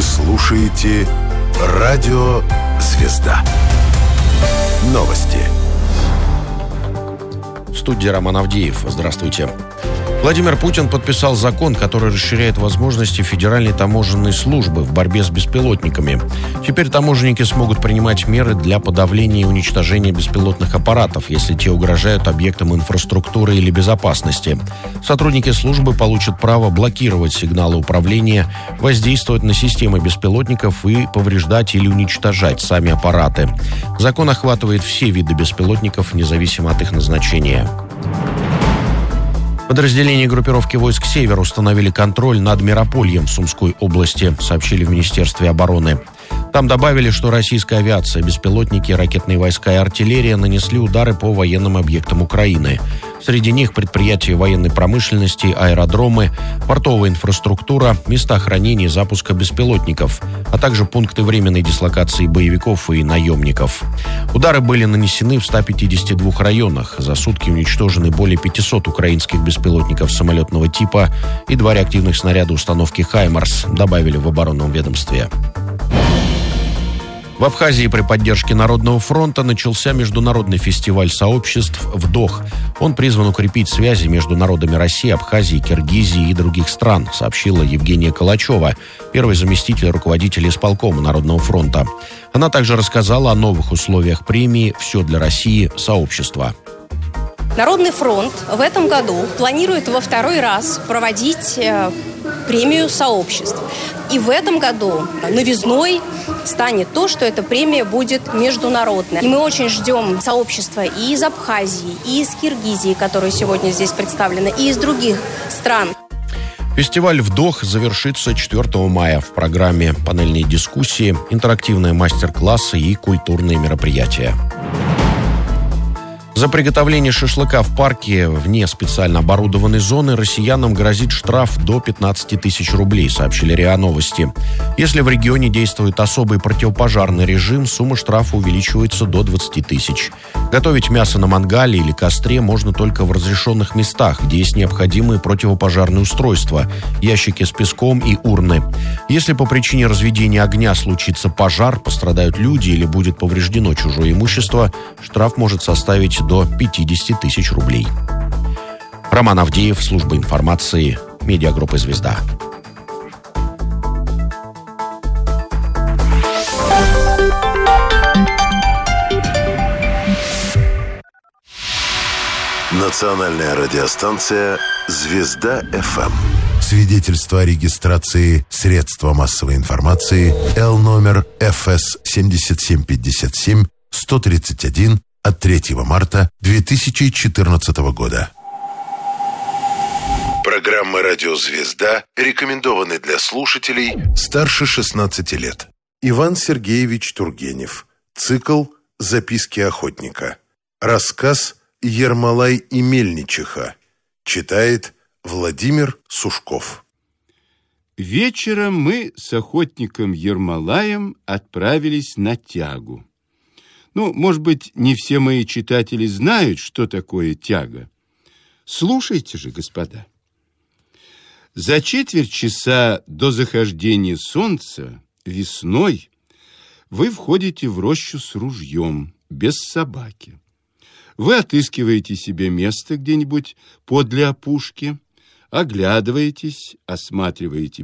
слушаете «Радио Звезда». Новости. В студии Роман Авдеев. Здравствуйте. Владимир Путин подписал закон, который расширяет возможности Федеральной таможенной службы в борьбе с беспилотниками. Теперь таможенники смогут принимать меры для подавления и уничтожения беспилотных аппаратов, если те угрожают объектам инфраструктуры или безопасности. Сотрудники службы получат право блокировать сигналы управления, воздействовать на системы беспилотников и повреждать или уничтожать сами аппараты. Закон охватывает все виды беспилотников, независимо от их назначения. Подразделения группировки войск «Север» установили контроль над Миропольем в Сумской области, сообщили в Министерстве обороны. Там добавили, что российская авиация, беспилотники, ракетные войска и артиллерия нанесли удары по военным объектам Украины. Среди них предприятия военной промышленности, аэродромы, портовая инфраструктура, места хранения и запуска беспилотников, а также пункты временной дислокации боевиков и наемников. Удары были нанесены в 152 районах. За сутки уничтожены более 500 украинских беспилотников самолетного типа и 2 реактивных снаряда установки «Хаймарс», добавили в оборонном ведомстве. В Абхазии при поддержке Народного фронта начался международный фестиваль сообществ «Вдох». Он призван укрепить связи между народами России, Абхазии, Киргизии и других стран, сообщила Евгения Калачева, первый заместитель руководителя исполкома Народного фронта. Она также рассказала о новых условиях премии «Все для России. Сообщество». Народный фронт в этом году планирует во второй раз проводить премию сообществ. И в этом году новизной станет то, что эта премия будет международная. И мы очень ждем сообщества и из Абхазии, и из Киргизии, которые сегодня здесь представлены, и из других стран. Фестиваль «Вдох» завершится 4 мая. В программе панельные дискуссии, интерактивные мастер-классы и культурные мероприятия. За приготовление шашлыка в парке вне специально оборудованной зоны россиянам грозит штраф до 15 тысяч рублей, сообщили РИА Новости. Если в регионе действует особый противопожарный режим, сумма штрафа увеличивается до 20 тысяч. Готовить мясо на мангале или костре можно только в разрешенных местах, где есть необходимые противопожарные устройства, ящики с песком и урны. Если по причине разведения огня случится пожар, пострадают люди или будет повреждено чужое имущество, штраф может составить до 50 тысяч рублей. Роман Авдеев, служба информации, медиагруппа «Звезда». Национальная радиостанция «Звезда-ФМ». Свидетельство о регистрации средства массовой информации Л номер ФС 7757 131 от 3 марта 2014 года. Программа «Радио Звезда» рекомендованы для слушателей старше 16 лет. Иван Сергеевич Тургенев. Цикл «Записки охотника». Рассказ «Ермолай и Мельничиха». Читает Владимир Сушков. Вечером мы с охотником Ермолаем отправились на тягу. Может быть, не все мои читатели знают, что такое тяга. Слушайте же, господа. За четверть часа до захождения солнца весной вы входите в рощу с ружьем, без собаки. Вы отыскиваете себе место где-нибудь подле опушки, оглядываетесь, осматриваете